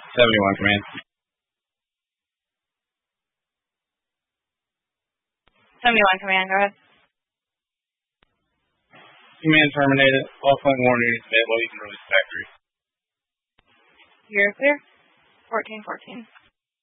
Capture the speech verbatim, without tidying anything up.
seventy-one, command. seventy-one, command, go ahead. Command terminated. All flight warning units available. You can release factory. You're clear. fourteen fourteen.